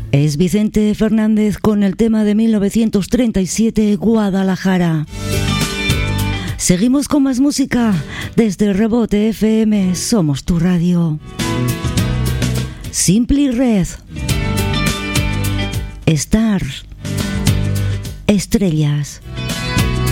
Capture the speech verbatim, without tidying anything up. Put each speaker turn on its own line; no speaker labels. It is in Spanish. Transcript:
Es Vicente Fernández con el tema de mil novecientos treinta y siete, Guadalajara. Seguimos con más música desde Rebote F M, somos tu radio. Simply Red, Star, Estrellas.